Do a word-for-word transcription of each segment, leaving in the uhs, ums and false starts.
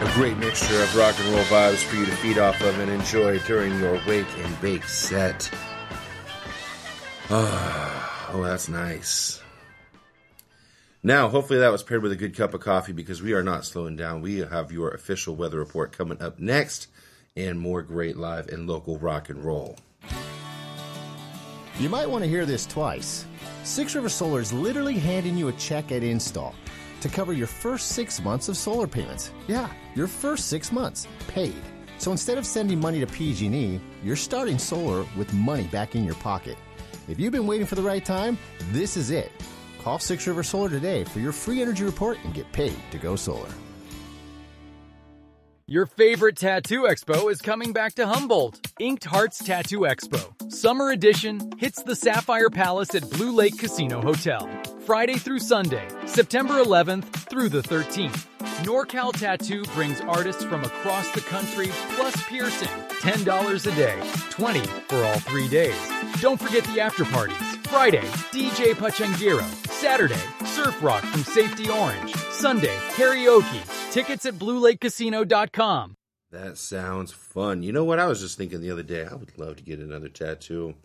A great mixture of rock and roll vibes for you to feed off of and enjoy during your wake and bake set. Oh, oh, that's nice. Now, hopefully that was paired with a good cup of coffee because we are not slowing down. We have your official weather report coming up next and more great live and local rock and roll. You might want to hear this twice. Six River Solar is literally handing you a check at install to cover your first six months of solar payments. Yeah, your first six months, paid. So instead of sending money to P G and E, you're starting solar with money back in your pocket. If you've been waiting for the right time, this is it. Call Six River Solar today for your free energy report and get paid to go solar. Your favorite tattoo expo is coming back to Humboldt. Inked Hearts Tattoo Expo. Summer edition hits the Sapphire Palace at Blue Lake Casino Hotel. Friday through Sunday, September eleventh through the thirteenth. NorCal Tattoo brings artists from across the country, plus piercing. ten dollars a day, twenty dollars for all three days. Don't forget the after parties. Friday, D J Pachanguero. Saturday, Surf Rock from Safety Orange. Sunday, karaoke. Tickets at blue lake casino dot com. That sounds fun. You know what? I was just thinking the other day, I would love to get another tattoo.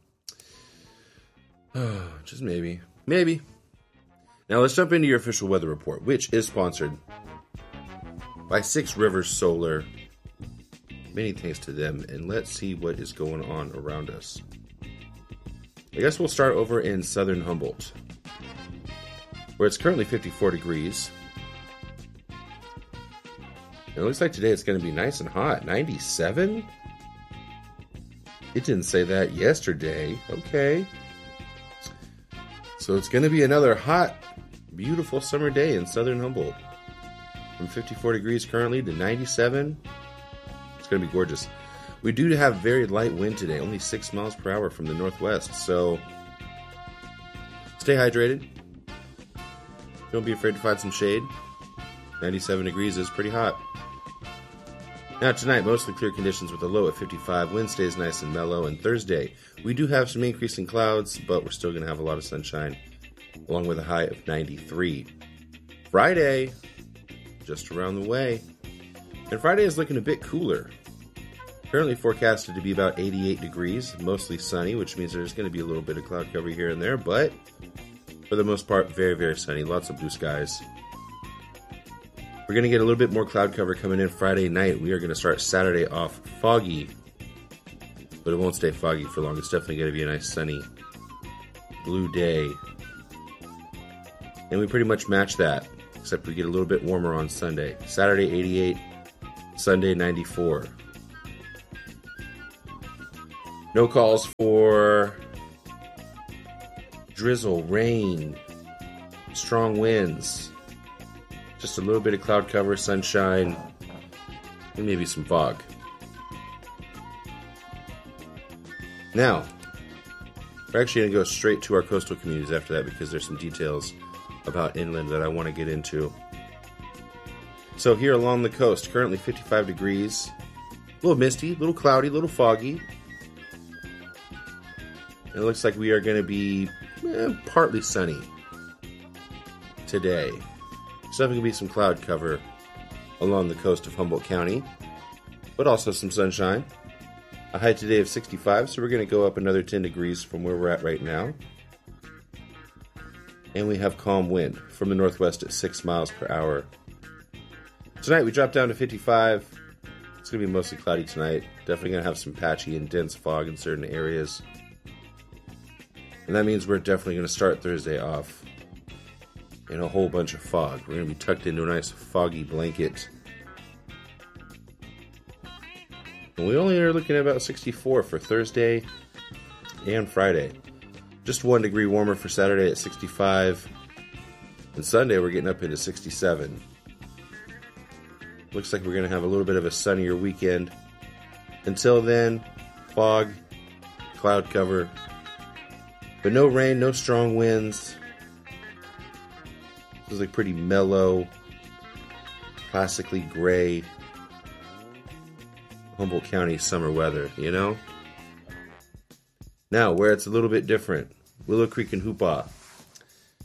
Oh, just maybe. Maybe. Now let's jump into your official weather report, which is sponsored by Six Rivers Solar. Many thanks to them, and let's see what is going on around us. I guess we'll start over in southern Humboldt, where it's currently fifty-four degrees. It looks like today it's going to be nice and hot. ninety-seven? It didn't say that yesterday. Okay. So it's going to be another hot, beautiful summer day in southern Humboldt. From fifty-four degrees currently to ninety-seven. It's going to be gorgeous. We do have very light wind today, only six miles per hour from the northwest. So stay hydrated. Don't be afraid to find some shade. ninety-seven degrees is pretty hot. Now tonight, mostly clear conditions with a low at fifty-five. Wednesday is nice and mellow. And Thursday, we do have some increasing clouds, but we're still going to have a lot of sunshine, along with a high of ninety-three. Friday, just around the way. And Friday is looking a bit cooler. Currently forecasted to be about eighty-eight degrees, mostly sunny, which means there's going to be a little bit of cloud cover here and there, but for the most part, very, very sunny. Lots of blue skies. We're going to get a little bit more cloud cover coming in Friday night. We are going to start Saturday off foggy, but it won't stay foggy for long. It's definitely going to be a nice sunny blue day. And we pretty much match that, except we get a little bit warmer on Sunday. Saturday, eighty-eight. Sunday, ninety-four. No calls for drizzle, rain, strong winds. Just a little bit of cloud cover, sunshine, and maybe some fog. Now, we're actually going to go straight to our coastal communities after that because there's some details about inland that I want to get into. So here along the coast, currently fifty-five degrees. A little misty, a little cloudy, a little foggy. It looks like we are going to be eh, partly sunny today. So there's going to be some cloud cover along the coast of Humboldt County, but also some sunshine. A high today of sixty-five, so we're going to go up another ten degrees from where we're at right now. And we have calm wind from the northwest at six miles per hour. Tonight we drop down to fifty-five. It's going to be mostly cloudy tonight. Definitely going to have some patchy and dense fog in certain areas. And that means we're definitely going to start Thursday off in a whole bunch of fog. We're going to be tucked into a nice foggy blanket. And we only are looking at about sixty-four for Thursday and Friday. Just one degree warmer for Saturday at sixty-five. And Sunday we're getting up into sixty-seven. Looks like we're going to have a little bit of a sunnier weekend. Until then, fog, cloud cover, but no rain, no strong winds. This is like pretty mellow, classically gray Humboldt County summer weather, you know? Now, where it's a little bit different, Willow Creek and Hoopaw.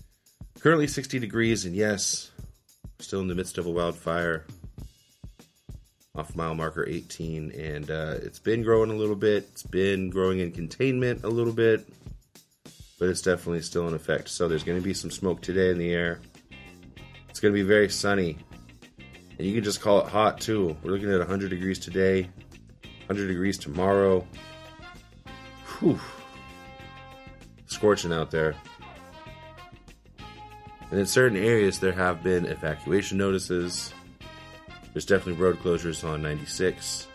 Currently sixty degrees, and yes, still in the midst of a wildfire. off mile marker eighteen, and uh, it's been growing a little bit. It's been growing in containment a little bit, but it's definitely still in effect. So there's going to be some smoke today in the air. It's going to be very sunny, and you can just call it hot too. We're looking at one hundred degrees today, one hundred degrees tomorrow. Whew. Scorching out there. And in certain areas, there have been evacuation notices. There's definitely road closures on ninety-six.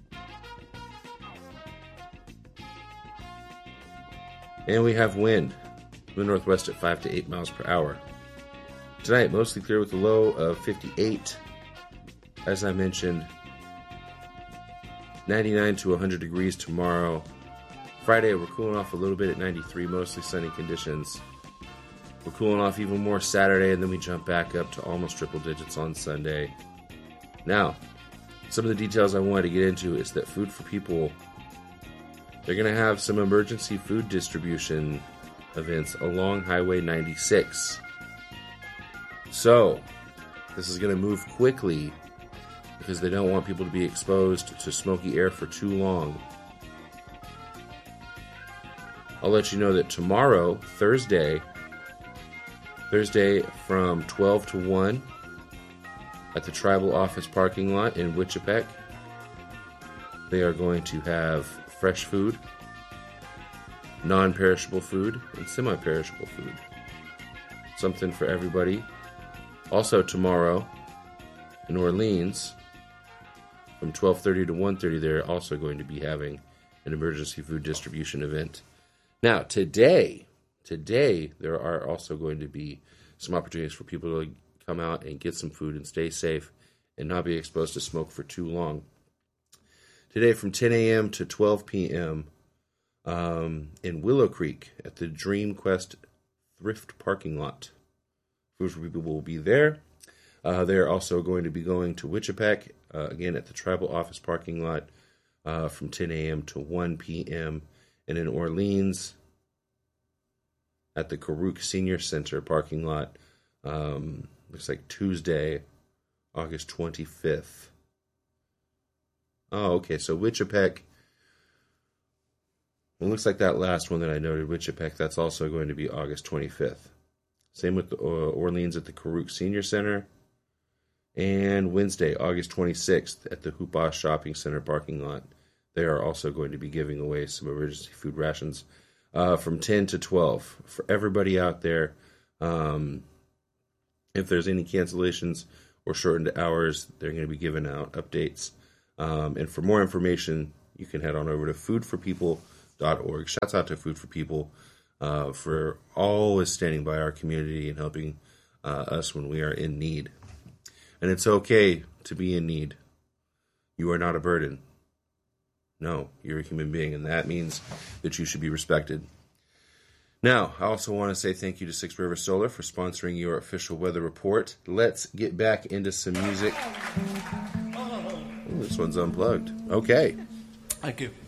And we have wind from the northwest at five to eight miles per hour. Tonight, mostly clear with a low of fifty-eight. As I mentioned, ninety-nine to one hundred degrees tomorrow. Friday, we're cooling off a little bit at ninety-three, mostly sunny conditions. We're cooling off even more Saturday, and then we jump back up to almost triple digits on Sunday. Now, some of the details I wanted to get into is that Food for People, they're going to have some emergency food distribution events along Highway ninety-six. So, this is going to move quickly because they don't want people to be exposed to smoky air for too long. I'll let you know that tomorrow, Thursday, Thursday from twelve to one at the Tribal Office parking lot in Wichipec, they are going to have fresh food, non-perishable food, and semi-perishable food. Something for everybody. Also tomorrow in Orleans, from twelve thirty to one thirty, they're also going to be having an emergency food distribution event. Now, today, today, there are also going to be some opportunities for people to come out and get some food and stay safe and not be exposed to smoke for too long. Today, from ten a.m. to twelve p.m. Um, in Willow Creek at the Dream Quest Thrift parking lot. Food for People will be there. Uh, they're also going to be going to Wichipec, uh, again at the Tribal Office parking lot uh, from ten a.m. to one p.m. And in Orleans at the Karuk Senior Center parking lot, um, looks like Tuesday, August twenty-fifth. Oh, okay, so Wichipec, it looks like that last one that I noted, Wichipec, that's also going to be August twenty-fifth. Same with the, uh, Orleans at the Karuk Senior Center. And Wednesday, August twenty-sixth, at the Hoopah Shopping Center parking lot. They are also going to be giving away some emergency food rations uh, from ten to twelve. For everybody out there, um, if there's any cancellations or shortened hours, they're going to be giving out updates. Um, and for more information, you can head on over to food for people dot org. Shouts out to Food for People uh, for always standing by our community and helping uh, us when we are in need. And it's okay to be in need. You are not a burden. No, you're a human being, and that means that you should be respected. Now, I also want to say thank you to Six River Solar for sponsoring your official weather report. Let's get back into some music. Oh, this one's unplugged. Okay. Thank you.